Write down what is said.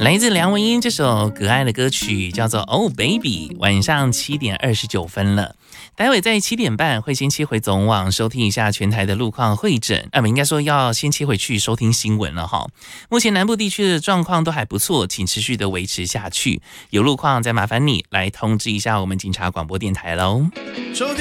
来自梁文音这首可爱的歌曲叫做 Oh Baby。 晚上7点29分了，待会在7点半会先切回总网收听一下全台的路况会诊，应该说要先切回去收听新闻了哈。目前南部地区的状况都还不错，请持续的维持下去，有路况再麻烦你来通知一下我们警察广播电台咯。